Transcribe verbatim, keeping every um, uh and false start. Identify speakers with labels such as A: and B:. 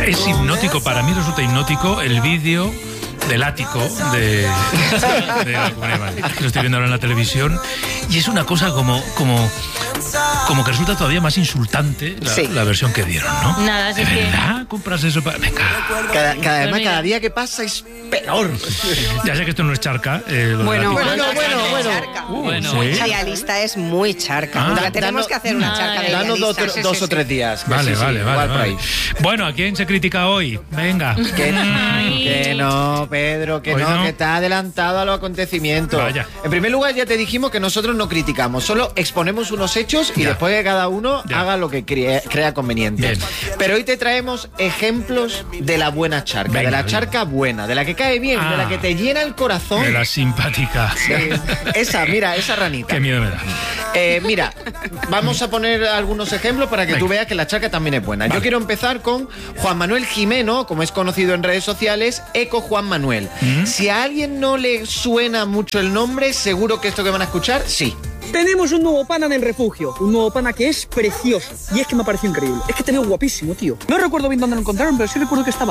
A: Es hipnótico, para mí resulta hipnótico el vídeo del ático de, de la Comunidad de Madrid. Lo estoy viendo ahora en la televisión y es una cosa como, como, como que resulta todavía más insultante la, sí. la versión que dieron, ¿no?
B: Nada,
A: ¿De verdad que... compras eso para...? Venga.
C: Cada, cada, además, cada día que pasa es peor.
A: Ya sé que esto no es charca. Eh,
D: bueno, bueno,
C: bueno, bueno, bueno.
D: Uh,
A: bueno.
D: ¿Sí? La lista es muy charca. Ah, la tenemos danos, que hacer una charca de
C: danos dos,
D: sí,
C: dos
D: sí,
C: o tres días.
A: Vale,
C: sí,
A: vale,
C: sí,
A: vale, vale.
C: Por ahí.
A: Bueno, ¿a quién se critica hoy? Venga.
C: Que, que no, Pedro, que no, no, que está adelantado a los acontecimientos.
A: Vaya.
C: En primer lugar, ya te dijimos que nosotros no criticamos, solo exponemos unos hechos y ya. después que cada uno ya. haga lo que crea, crea conveniente. Bien. Pero hoy te traemos ejemplos de la buena charca, Venga, de la charca bien. buena, de la que cae bien, ah, de la que te llena el corazón.
A: De la simpática.
C: Sí. Esa, mira, esa ranita.
A: Qué miedo me da.
C: Eh, mira, vamos a poner algunos ejemplos para que Venga. tú veas que la charca también es buena. Vale. Yo quiero empezar con Juan Manuel Jimeno, como es conocido en redes sociales, Eco Juan Manuel. ¿Mm? Si a alguien no le suena mucho el nombre, seguro que esto que van a escuchar, sí.
E: Tenemos un nuevo pana en el refugio, un nuevo pana que es precioso. Y es que me pareció increíble. Es que te veo guapísimo, tío. No recuerdo bien dónde lo encontraron, pero sí recuerdo que estaba